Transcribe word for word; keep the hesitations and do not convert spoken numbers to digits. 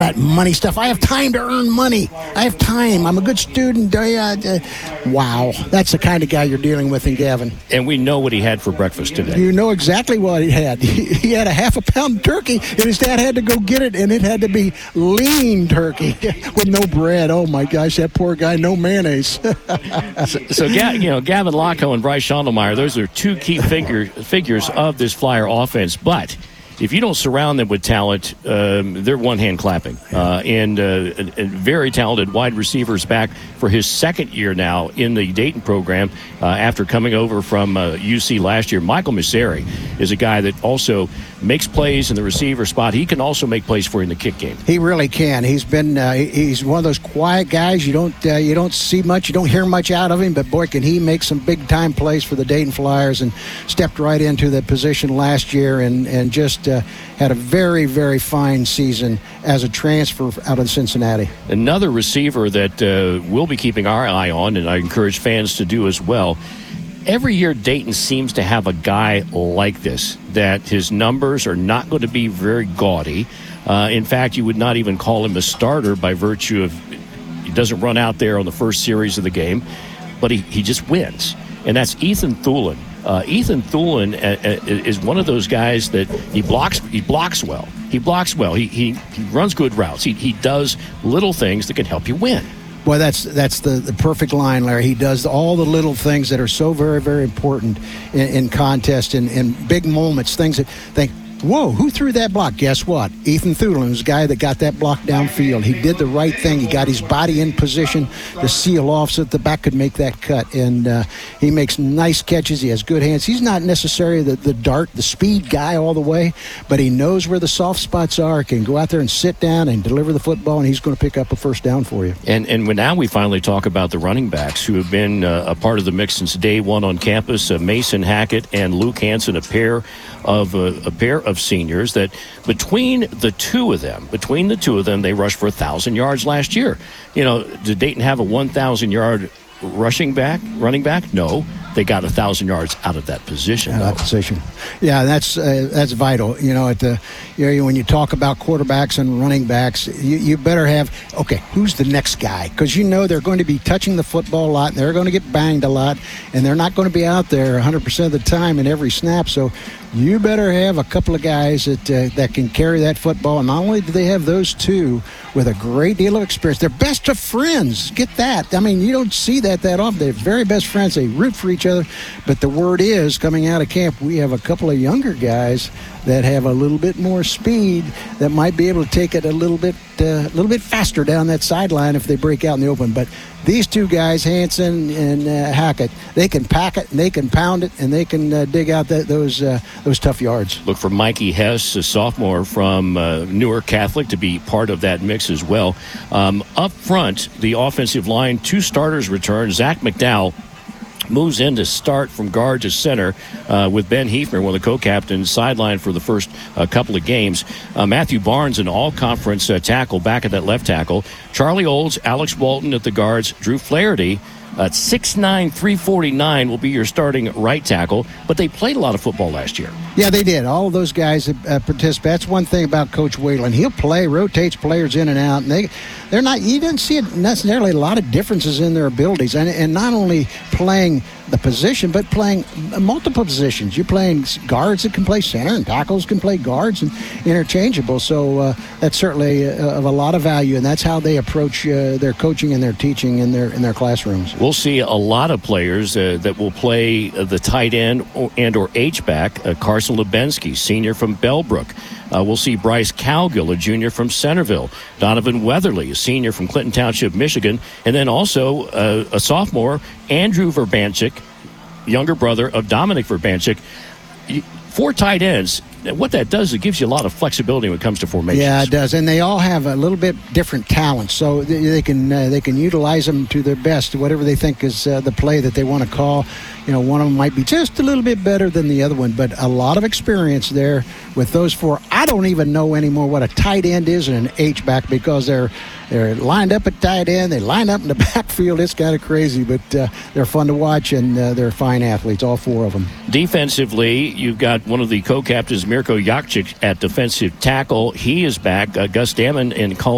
that money stuff. I have time to earn money. I have time. I'm a good student. Uh, uh, wow. That's the kind of guy you're dealing with in Gavin. And we know what he had for breakfast today. You know exactly what he had. He, he had a half a pound turkey, and his dad had to go get it, and it had to be lean turkey with no bread. Oh, my gosh, that poor guy, no mayonnaise. so, so you know, Gavin Lochow and Bryce Schondelmeyer, those are two key figure, figures of this Flyer offense. But if you don't surround them with talent, um, they're one-hand clapping. Uh, and, uh, and, and very talented wide receivers back for his second year now in the Dayton program uh, after coming over from uh, U C last year. Michael Messeri is a guy that also makes plays in the receiver spot. He can also make plays for you in the kick game. He really can. He's been uh, he's one of those quiet guys. You don't uh, you don't see much, you don't hear much out of him, but boy, can he make some big-time plays for the Dayton Flyers, and stepped right into the position last year and, and just uh, had a very, very fine season as a transfer out of Cincinnati. Another receiver that uh, we'll be keeping our eye on, and I encourage fans to do as well. Every year, Dayton seems to have a guy like this, that his numbers are not going to be very gaudy. Uh, in fact, you would not even call him a starter by virtue of he doesn't run out there on the first series of the game, but he, he just wins. And that's Ethan Thulin. Uh, Ethan Thulin uh, uh, is one of those guys that he blocks he blocks well. He blocks well. He, he, he runs good routes. He, he does little things that can help you win. Well, that's that's the, the perfect line, Larry. He does all the little things that are so very, very important in, in contests and in big moments, things that think, whoa, who threw that block? Guess what? Ethan Thulin was the guy that got that block downfield. He did the right thing. He got his body in position to seal off so that the back could make that cut. And uh, he makes nice catches. He has good hands. He's not necessarily the, the dart, the speed guy all the way, but he knows where the soft spots are, can go out there and sit down and deliver the football, and he's going to pick up a first down for you. And and when now we finally talk about the running backs who have been uh, a part of the mix since day one on campus, uh, Mason Hackett and Luke Hansen, a pair of uh, a pair of seniors that between the two of them, between the two of them, they rushed for a thousand yards last year. You know, did Dayton have a one thousand yard rushing back, running back? No, they got a thousand yards out of that position. Out of that position, yeah, that's uh, that's vital. You know, at the you know, when you talk about quarterbacks and running backs, you, you better have okay, who's the next guy? Because you know they're going to be touching the football a lot, and they're going to get banged a lot, and they're not going to be out there one hundred percent of the time in every snap. So you better have a couple of guys that uh, that can carry that football. And not only do they have those two with a great deal of experience, they're best of friends. Get that? I mean, you don't see that that often. They're very best friends. They root for each other. But the word is, coming out of camp, we have a couple of younger guys that have a little bit more speed that might be able to take it a little bit uh, a little bit faster down that sideline if they break out in the open. But these two guys, Hansen and uh, Hackett, they can pack it and they can pound it and they can uh, dig out that, those uh, those tough yards. Look for Mikey Hess, a sophomore from uh, Newark Catholic, to be part of that mix as well. Um, up front, the offensive line, two starters return. Zach McDowell moves in to start from guard to center uh, with Ben Hefner, one of the co-captains, sidelined for the first uh, couple of games. Uh, Matthew Barnes, an all-conference uh, tackle, back at that left tackle. Charlie Olds, Alex Walton at the guards. Drew Flaherty at six nine, three forty-nine will be your starting right tackle, but they played a lot of football last year. Yeah, they did. All of those guys uh, participate. That's one thing about Coach Whalen. He'll play, rotates players in and out, and they, they're not. You didn't see necessarily a lot of differences in their abilities, and, and not only playing the position, but playing multiple positions. You're playing guards that can play center, and tackles can play guards, and interchangeable. So uh, that's certainly uh, of a lot of value, and that's how they approach uh, their coaching and their teaching in their in their classrooms. We'll see a lot of players uh, that will play uh, the tight end or, and or H-back. Uh, Carson Lubensky, senior from Bellbrook. Uh, we'll see Bryce Cowgill, a junior from Centerville. Donovan Weatherly, a senior from Clinton Township, Michigan. And then also uh, a sophomore, Andrew Verbanchik, younger brother of Dominic Verbanchik. Four tight ends. What that does, it gives you a lot of flexibility when it comes to formations. Yeah, it does, and they all have a little bit different talents, so they can uh, they can utilize them to their best, whatever they think is uh, the play that they want to call. You know, one of them might be just a little bit better than the other one, but a lot of experience there with those four. I don't even know anymore what a tight end is and an H-back because they're they're lined up at tight end. They line up in the backfield. It's kind of crazy, but uh, they're fun to watch, and uh, they're fine athletes, all four of them. Defensively, you've got one of the co-captains, Mirko Jakcic, at defensive tackle. He is back. Uh, Gus Damon and Colin